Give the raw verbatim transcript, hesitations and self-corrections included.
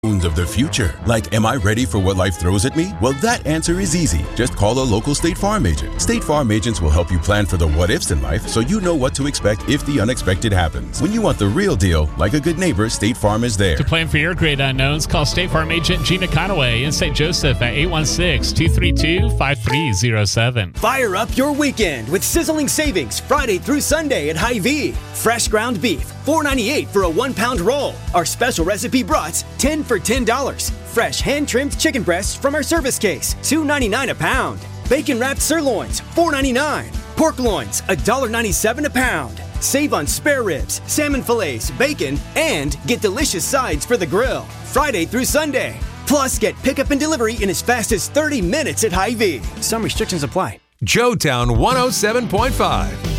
Of the future. Like, am I ready for what life throws at me? Well, that answer is easy. Just call a local State Farm agent. State Farm agents will help you plan for the what-ifs in life so you know what to expect if the unexpected happens. When you want the real deal, like a good neighbor, State Farm is there. To plan for your great unknowns, call State Farm agent Gina Conaway in Saint Joseph at eight one six, two three two, five three zero seven. Fire up your weekend with sizzling savings Friday through Sunday at Hy-Vee. Fresh ground beef, four ninety-eight for a one-pound roll. Our special recipe brats, ten for ten dollars. Fresh hand-trimmed chicken breasts from our service case, two ninety-nine a pound. Bacon-wrapped sirloins, four ninety-nine. Pork loins, one ninety-seven a pound. Save on spare ribs, salmon fillets, bacon, and get delicious sides for the grill. Friday through Sunday. Plus, get pickup and delivery in as fast as thirty minutes at Hy-Vee. Some restrictions apply. Joetown one oh seven point five.